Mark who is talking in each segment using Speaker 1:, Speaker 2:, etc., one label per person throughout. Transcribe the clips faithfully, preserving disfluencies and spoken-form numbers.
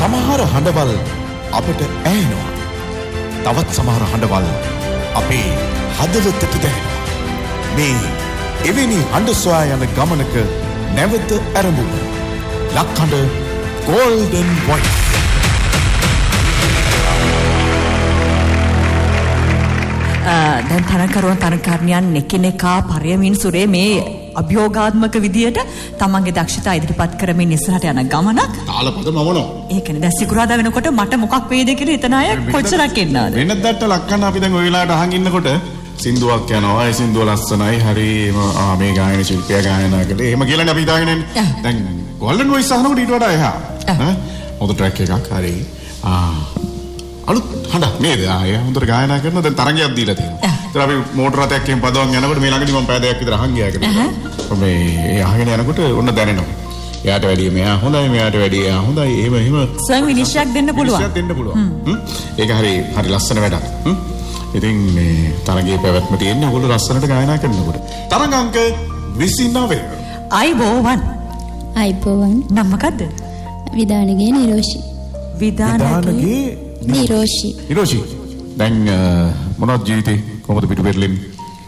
Speaker 1: සමහර හඬවල් අපට ඇහෙනවා. තවත් සමහර හඬවල් අපේ හදවතට දැනෙනවා. මේ එවැනි හඬ සොයා යන ගමනක නැවත ආරම්භුන ලක්හඬ Golden Voice.
Speaker 2: දැන් තරකරුවන් තරකාරණියන් එකිනෙකා පරියමින් සුරේ මේ අභියෝගාත්මක විදියට තමන්ගේ දක්ෂතා ඉදිරිපත් කරමින් ඉස්සරහට යන ගමනක්.
Speaker 1: තාලපද මවනවා.
Speaker 2: ඒකනේ දැන් සිකුරාදා වෙනකොට මට මොකක් වේද කියලා හිතන අය කොච්චරක් ඉන්නවද?
Speaker 1: වෙනදට ලක්කන්න අපි දැන් ওই වෙලාවට අහන් ඉන්නකොට සින්දුවක් යනවා. ඒ සින්දුව ලස්සනයි. හරි මේ ගායන ශිල්පියා ගායනා කළේ. එහෙම කියලානේ අපි හිතාගෙන ඉන්නේ. දැන් Golden Voice අහනකොට ඊට වඩා එහා. ඈ හොඳ ට්‍රැක් එකක් හරි. ආ අලුත් හඬක් නේද? ආයේ හොඳට ගායනා කරනවා. දැන් තරංගයක් දීලා තියෙනවා. ඒතර අපි මෝටර රථයක් එහෙම පදවන් යනකොට මේ ළඟදී මම පෑදයක් විතර අහන් ගියා කියලා. මේ ඒ අහගෙන යනකොට ඔන්න දැනෙනවා. එයාට වැඩිය මෙයා හොඳයි, මෙයාට වැඩිය එයා හොඳයි. එහෙම එහෙම
Speaker 2: ස්වයං විනිශ්චයක් දෙන්න පුළුවන්.
Speaker 1: විනිශ්චයක් දෙන්න පුළුවන්. හ්ම්. ඒක හරි හරි ලස්සන වැඩක්. හ්ම්. ඉතින් මේ තරගයේ පැවැත්ම තියෙන්නේ ඔයගොල්ලෝ ලස්සනට ගායනා කරනකොට. තරඟ අංක විසිනවය.
Speaker 2: අයිබෝවන්.
Speaker 3: අයිබෝවන්.
Speaker 2: නම මොකද්ද?
Speaker 3: විදානගේ නිරෝෂි.
Speaker 2: විදානගේ
Speaker 3: නිරෝෂි.
Speaker 1: නිරෝෂි. දැන් මොනවද ජීවිතේ කොහොමද පිටු පෙරලෙන්නේ?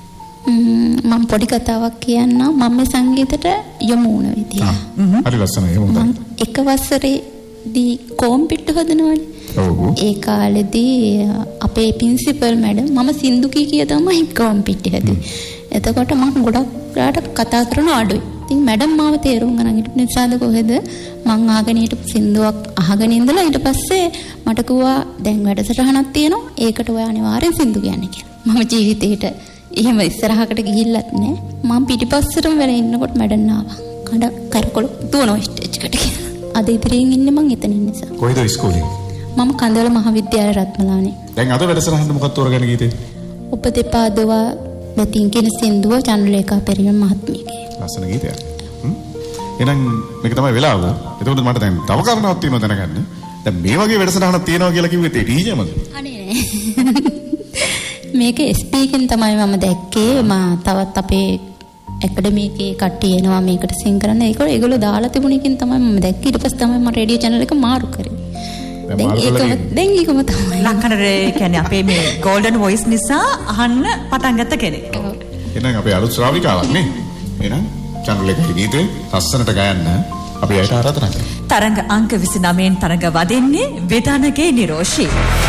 Speaker 3: මම පොඩි කතාවක් කියන්නම්. මම මේ සංගීතයට යොමු වුණ විදිය.
Speaker 1: හරි ලස්සනයි. හොඳයි.
Speaker 3: එක වසරේදී කොම්පිට් හදනවනේ.
Speaker 1: ඔව්.
Speaker 3: ඒ කාලෙදී අපේ ප්‍රින්සිපල් මැඩම් මම සින්දු කී කිය තමයි කොම්පිට් හැදුවේ. එතකොට මම ගොඩක් රාට කතා කරන අඩුයි. ඉතින් මැඩම් මාව තේරුම් ගන්න හිටපු නිසාද කොහෙද මං ආගෙන හිටපු සින්දුවක් අහගෙන ඉඳලා ඊට පස්සේ මට කිව්වා දැන් වැඩසටහනක් තියෙනවා. ඒකට ඔයා අනිවාර්යෙන් සින්දු කියන්න කියලා. මම ජීවිතේට එහෙම ඉස්සරහකට ගිහිල්ලත් නෑ. මම පිටිපස්සටම වෙලා ඉන්නකොට මැඩම් ආවා. කඩ කරකොල දුවනවා ස්ටේජ් එකට කියලා. අද ඉදිරියෙන් ඉන්නේ මං එතන ඉන්න නිසා.
Speaker 1: කොහෙද ඉස්කෝලේ?
Speaker 3: මම කන්දවල මහාවිද්‍යාලය රත්මලානේ.
Speaker 1: දැන් අද වැඩසටහන මොකක්ද තෝරගෙන ගියේ?
Speaker 3: ඔබ දෙපා දවා බතින් කියන සින්දුව චන්ද්‍රලේඛා පෙරියන් මහත්මියගේ.
Speaker 1: ලස්සන ගීතයක්. හ්ම්. එහෙනම් මේක තමයි වෙලාව. එතකොට මට දැන් තව කාරණාවක් තියෙනවා දැනගන්න. දැන් මේ වගේ වැඩසටහනක් තියෙනවා කියලා කිව්වෙත් ඒ ඩීජේමද?
Speaker 3: අනේ නෑ. මේක එස් පී එකෙන් තමයි මම දැක්කේ. මම තවත් අපේ ඇකඩමි එකේ කට්ටිය එනවා මේකට සිං කරන්න. ඒක ඒගොල්ලෝ දාලා තිබුණ එකෙන් තමයි මම දැක්කේ. ඊට පස්සේ තමයි මම රේඩියෝ channel එක මාරු කරේ. දැන් ඒකම දැන් ඒකම තමයි.
Speaker 2: ලංකඩේ කියන්නේ අපේ මේ Golden Voice නිසා අහන්න පටන් ගත්ත කෙනෙක්.
Speaker 1: එහෙනම් අපේ අලුත් ශ්‍රාවිකාවක් නේ. එහෙනම් channel එකේ ගීතේ ලස්සනට ගයන්න අපි ඇයට ආරාධනා කරනවා.
Speaker 2: තරඟ අංක විසිනවයෙන් තරඟ වදින්නේ විදානගේ නිරෝෂි.